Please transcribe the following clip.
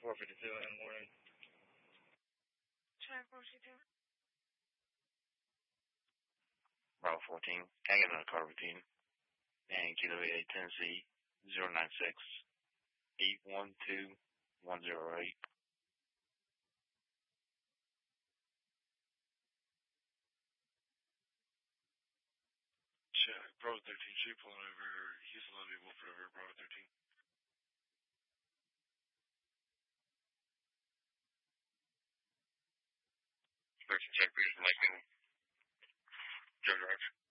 452 in the morning. Check 452. Bravo 14, can I get another car routine? And Kilo 88 Tennessee 096 812 108. Check. Bravo 13, should be pulling over Houston Lobby, Wolford over Bravo 13. Check, please, Mike. Joe Drive.